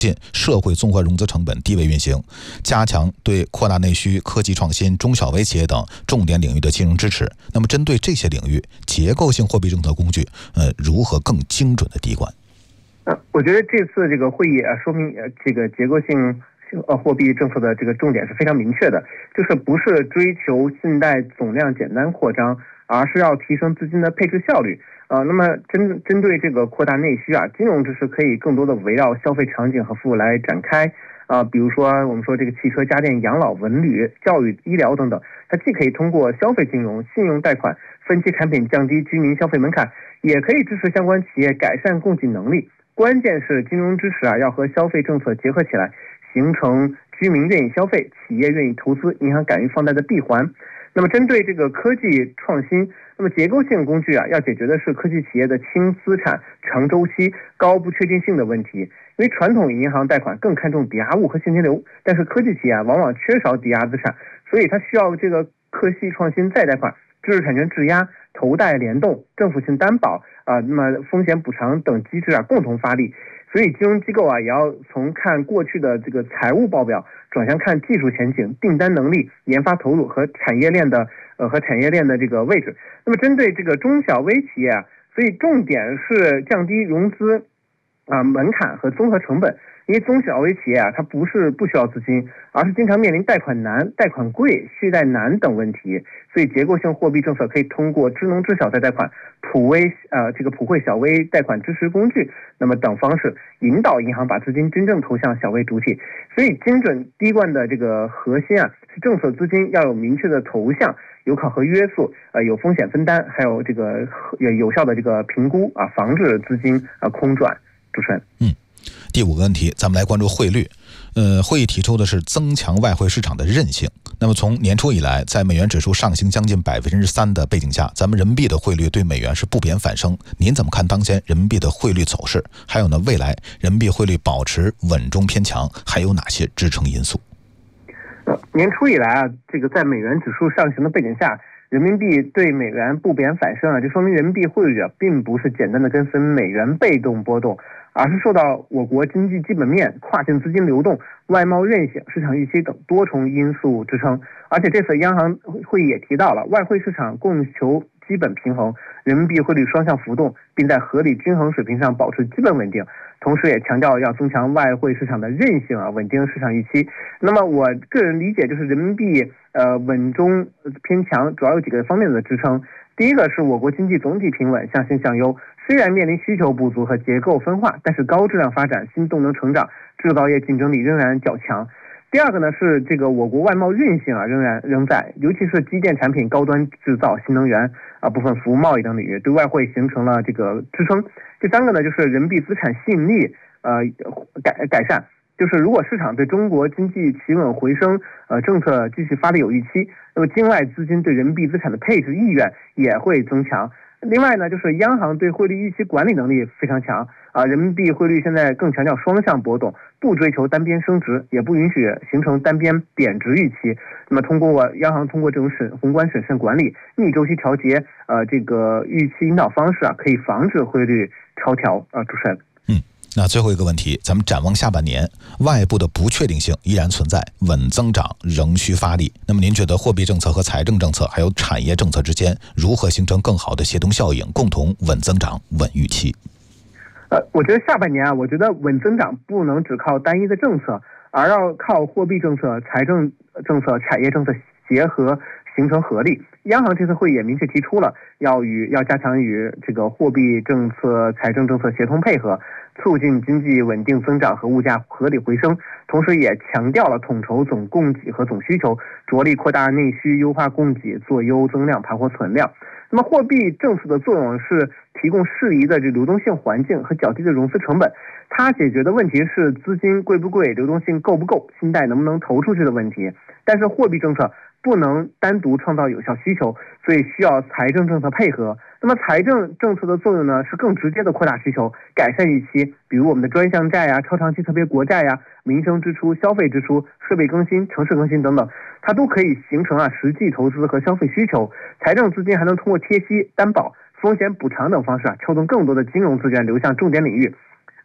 进社会综合融资成本低位运行，加强对扩大内需、科技创新、中小微企业等重点领域的金融支持。那么针对这些领域，结构性货币政策工具如何更精准的滴灌？ 我觉得这次这个会议说明这个结构性货币政策的这个重点是非常明确的，就是不是追求信贷总量简单扩张，而是要提升资金的配置效率。那么针对这个扩大内需金融支持可以更多的围绕消费场景和服务来展开。比如说我们说这个汽车、家电、养老、文旅、教育、医疗等等，它既可以通过消费金融、信用贷款、分期产品降低居民消费门槛，也可以支持相关企业改善供给能力。关键是金融支持要和消费政策结合起来，形成居民愿意消费、企业愿意投资、银行敢于放贷的闭环。那么针对这个科技创新，那么结构性工具要解决的是科技企业的轻资产、长周期、高不确定性的问题。因为传统银行贷款更看重抵押物和现金流，但是科技企业往往缺少抵押资产，所以它需要这个科技创新再贷款、知识产权质押、投贷联动、政府性担保那么风险补偿等机制共同发力。所以金融机构也要从看过去的这个财务报表，转向看技术前景、订单能力、研发投入和产业链的这个位置。那么针对这个中小微企业所以重点是降低融资门槛和综合成本。因为中小微企业它不是不需要资金，而是经常面临贷款难、贷款贵、续贷难等问题。所以结构性货币政策可以通过知能知晓再贷款、普惠小微贷款支持工具那么等方式，引导银行把资金真正投向小微主体。所以精准滴灌的这个核心是政策资金要有明确的投向，有考核约束，有风险分担，还有这个有效的这个评估防止资金空转。主持人。 第5个问题，咱们来关注汇率。会议提出的是增强外汇市场的韧性。那么从年初以来，在美元指数上行将近3%的背景下，咱们人民币的汇率对美元是不贬反升。您怎么看当前人民币的汇率走势？还有呢，未来人民币汇率保持稳中偏强，还有哪些支撑因素？ 年初以来这个在美元指数上行的背景下，人民币对美元不贬反升这说明人民币汇率并不是简单的跟随美元被动波动，而是受到我国经济基本面、跨境资金流动、外贸韧性、市场预期等多重因素支撑。而且这次央行会议也提到了，外汇市场供求基本平衡，人民币汇率双向浮动，并在合理均衡水平上保持基本稳定。同时也强调要增强外汇市场的韧性稳定市场预期。那么我个人理解就是人民币稳中偏强主要有几个方面的支撑。第一个是我国经济总体平稳，向新向优，虽然面临需求不足和结构分化，但是高质量发展、新动能成长、制造业竞争力仍然较强。第二个呢是这个我国外贸韧性仍在，尤其是基建产品、高端制造、新能源部分服务贸易等领域，对外汇形成了这个支撑。第三个呢就是人民币资产吸引力改善，就是如果市场对中国经济企稳回升政策继续发力有预期，那么境外资金对人民币资产的配置意愿也会增强。另外呢就是央行对汇率预期管理能力非常强人民币汇率现在更强调双向波动，不追求单边升值，也不允许形成单边贬值预期。那么央行通过这种宏观审慎管理、逆周期调节这个预期引导方式可以防止汇率超调主持人。 那最后一个问题，咱们展望下半年，外部的不确定性依然存在，稳增长仍需发力。那么您觉得货币政策和财政政策还有产业政策之间如何形成更好的协同效应，共同稳增长、稳预期？ 我觉得下半年我觉得稳增长不能只靠单一的政策，而要靠货币政策、财政政策、产业政策结合形成合力。央行这次会议也明确提出了要加强与这个货币政策、财政政策协同配合，促进经济稳定增长和物价合理回升，同时也强调了统筹总供给和总需求，着力扩大内需，优化供给，做优增量，盘活存量。那么货币政策的作用是提供适宜的流动性环境和较低的融资成本，它解决的问题是资金贵不贵、流动性够不够、信贷能不能投出去的问题。但是货币政策不能单独创造有效需求，所以需要财政政策配合。那么财政政策的作用呢，是更直接的扩大需求，改善预期，比如我们的专项债超长期特别国债民生支出、消费支出、设备更新、城市更新等等，它都可以形成实际投资和消费需求。财政资金还能通过贴息、担保、风险补偿等方式撬动更多的金融资源流向重点领域。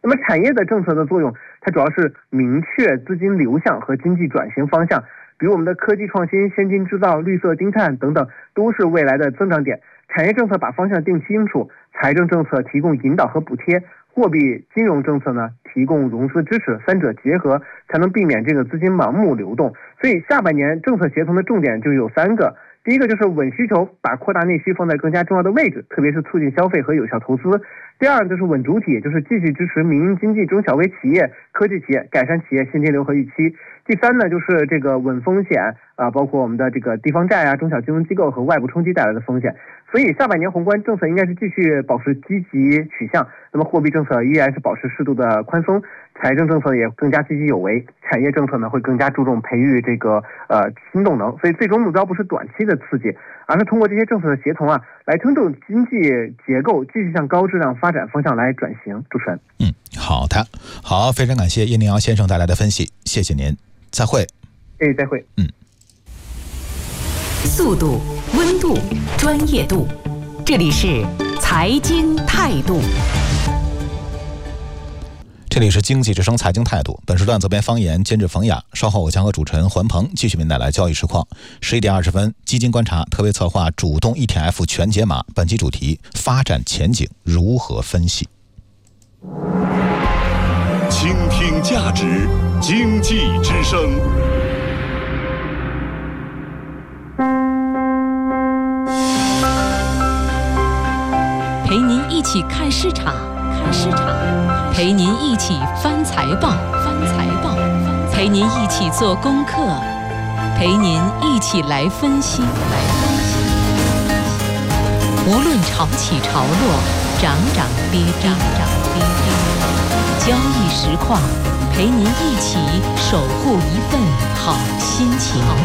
那么产业的政策的作用，它主要是明确资金流向和经济转型方向，比如我们的科技创新、先进制造、绿色低碳等等，都是未来的增长点。产业政策把方向定清楚，财政政策提供引导和补贴，货币金融政策呢提供融资支持，三者结合才能避免这个资金盲目流动。所以下半年政策协同的重点就有3个。第一个就是稳需求，把扩大内需放在更加重要的位置，特别是促进消费和有效投资。第二就是稳主体，就是继续支持民营经济、中小微企业、科技企业，改善企业现金流和预期。第三呢，就是这个稳风险包括我们的这个地方债中小金融机构和外部冲击带来的风险。所以下半年宏观政策应该是继续保持积极取向，那么货币政策依然是保持适度的宽松，财政政策也更加积极有为，产业政策呢会更加注重培育这个新动能。所以最终目标不是短期的刺激，而是通过这些政策的协同来推动经济结构继续向高质量发展方向来转型。主持人， 好的，好，非常感谢叶宁尧先生带来的分析，谢谢您，再会。 再会。 速度、温度、专业度，这里是财经态度。 这里是经济之声财经态度，本时段责编方言，监制冯雅。稍后我将和主持人环鹏继续为您带来交易实况。11点20分，基金观察特别策划主动 ETF 全解码，本期主题：发展前景如何分析？ 倾听价值，经济之声。 陪您一起看市场，陪您一起翻财报，陪您一起做功课，陪您一起来分析。无论潮起潮落，涨涨跌跌，交易实况，陪您一起守护一份好心情。